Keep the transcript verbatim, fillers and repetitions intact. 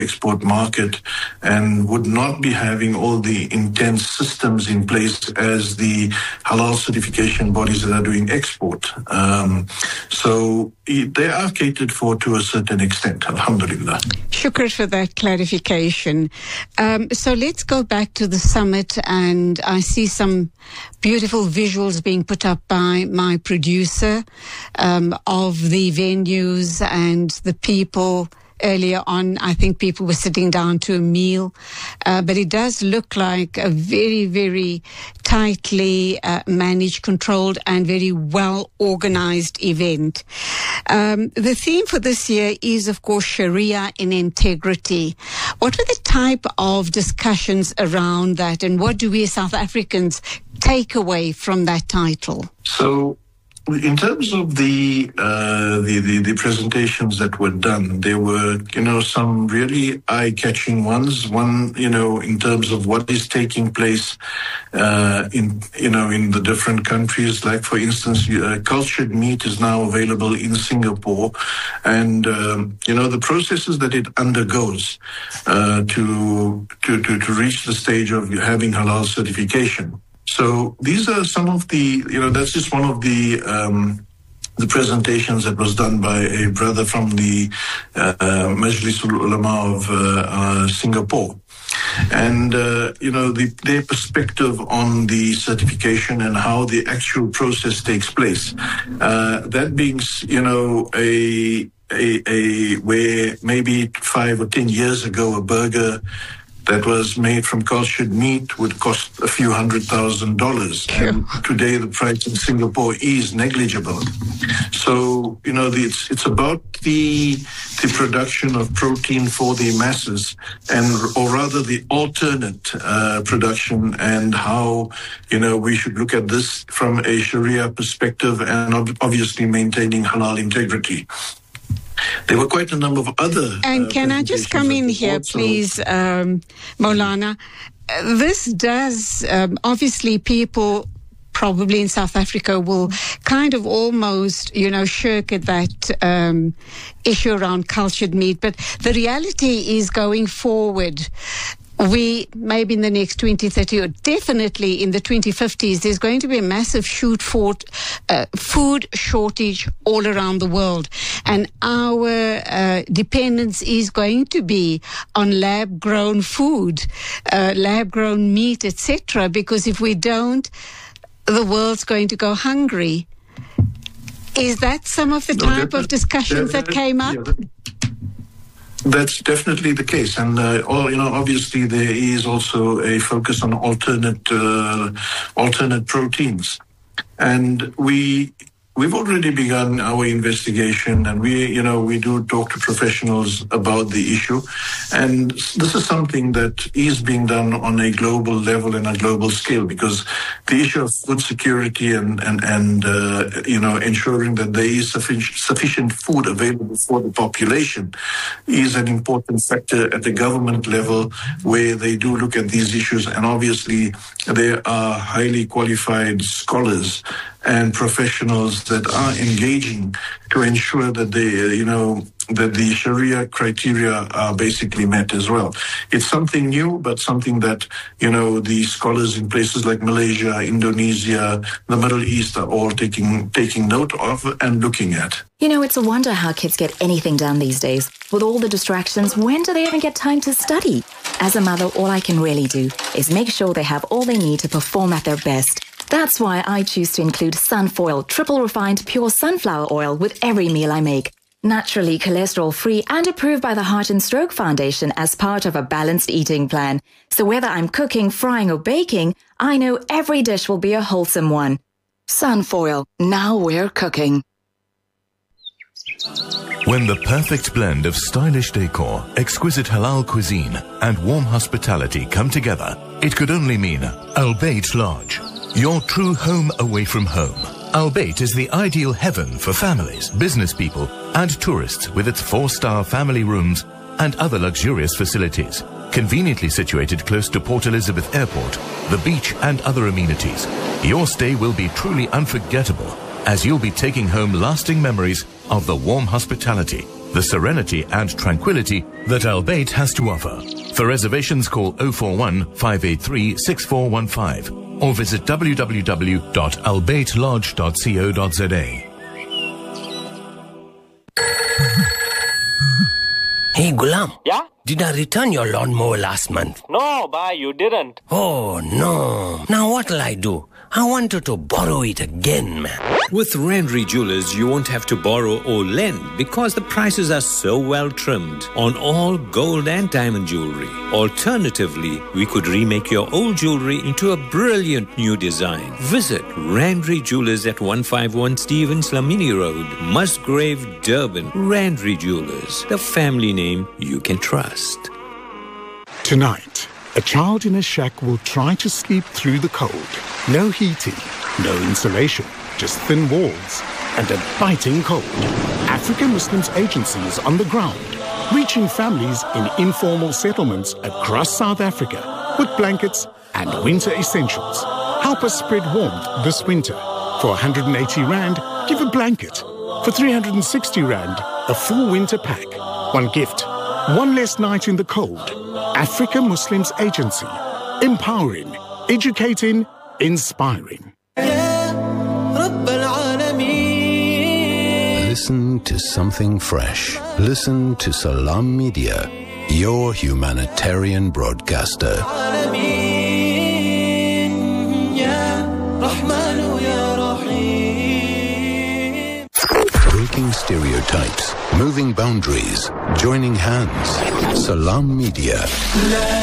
export market and would not be having all the intense systems in place as the halal certification bodies that are doing export. Um, so they are catered for to a certain extent, alhamdulillah. Shukr for that clarification. Um, so let's go back to the summit, and I see some beautiful visuals being put up by my producer um, of the venues and the people. Earlier on, I think people were sitting down to a meal, uh, but it does look like a very, very tightly uh, managed, controlled, and very well-organized event. Um, the theme for this year is, of course, Sharia in integrity. What were the type of discussions around that, and what do we as South Africans take away from that title? So, in terms of the, uh, the, the the presentations that were done, there were, you know, some really eye-catching ones. One, you know, in terms of what is taking place uh, in, you know, in the different countries. Like, for instance, uh, cultured meat is now available in Singapore, and um, you know, the processes that it undergoes uh, to to to to reach the stage of having halal certification. So these are some of the, you know, that's just one of the um, the presentations that was done by a brother from the uh, Majlis ul Ulama of uh, uh, Singapore. And, uh, you know, the, their perspective on the certification and how the actual process takes place. Uh, that being, you know, a, a, a where maybe five or ten years ago, a burger that was made from cultured meat would cost a few hundred thousand dollars. Sure. And today the price in Singapore is negligible. So, you know, the, it's, it's about the, the production of protein for the masses, and, or rather the alternate uh, production, and how, you know, we should look at this from a Sharia perspective, and ob- obviously maintaining halal integrity. There were quite a number of other... And uh, can I just come in here, also. please, um, Maulana? Uh, This does, um, obviously, people probably in South Africa will kind of almost, you know, shirk at that um, issue around cultured meat. But the reality is, going forward, we, maybe in the next twenty thirty, or definitely in the twenty fifties, there's going to be a massive shoot for, uh, food shortage all around the world. And our uh, dependence is going to be on lab-grown food, uh, lab-grown meat, et cetera, because if we don't, the world's going to go hungry. Is that some of the No, type of discussions that came up? Yeah, that's definitely the case, and uh, all, you know, obviously there is also a focus on alternate uh, alternate proteins, and we we've already begun our investigation, and we you know we do talk to professionals about the issue, and this is something that is being done on a global level and a global scale, because the issue of food security and and and uh, you know ensuring that there is sufficient sufficient food available for the population is an important factor at the government level, where they do look at these issues, and obviously there are highly qualified scholars and professionals that are engaging to ensure that they, you know, that the Sharia criteria are basically met as well. It's something new, but something that, you know, the scholars in places like Malaysia, Indonesia, the Middle East are all taking taking note of and looking at. You know, it's a wonder how kids get anything done these days. With all the distractions, when do they even get time to study? As a mother, all I can really do is make sure they have all they need to perform at their best. That's why I choose to include Sunfoil triple refined pure sunflower oil with every meal I make. Naturally cholesterol-free and approved by the Heart and Stroke Foundation as part of a balanced eating plan. So whether I'm cooking, frying or baking, I know every dish will be a wholesome one. Sunfoil, now we're cooking. When the perfect blend of stylish decor, exquisite halal cuisine and warm hospitality come together, it could only mean Al Bayt Lodge. Your true home away from home. Al Bayt is the ideal heaven for families, business people, and tourists, with its four-star family rooms and other luxurious facilities. Conveniently situated close to Port Elizabeth Airport, the beach, and other amenities, your stay will be truly unforgettable, as you'll be taking home lasting memories of the warm hospitality, the serenity and tranquility that Al Bayt has to offer. For reservations, call oh four one, five eight three, six four one five or visit w w w dot al bayt lodge dot co dot z a. Hey, Gulam. Yeah? Did I return your lawnmower last month? No, bhai, you didn't. Oh, no. Now what'll I do? I wanted to borrow it again, man. With Rendry Jewelers, you won't have to borrow or lend because the prices are so well trimmed on all gold and diamond jewelry. Alternatively, we could remake your old jewelry into a brilliant new design. Visit Rendry Jewelers at one fifty-one Stevens Lamini Road, Musgrave, Durban. Rendry Jewelers, the family name you can trust. Tonight, a child in a shack will try to sleep through the cold. No heating, no insulation, just thin walls and a biting cold. African Muslims Agency is on the ground, reaching families in informal settlements across South Africa with blankets and winter essentials. Help us spread warmth this winter. For one hundred eighty rand, give a blanket. For three hundred sixty rand, a full winter pack. One gift, one less night in the cold. African Muslims Agency, empowering, educating, inspiring. Listen to something fresh. Listen to Salam Media, your humanitarian broadcaster. Breaking stereotypes, moving boundaries, joining hands. Salam Media.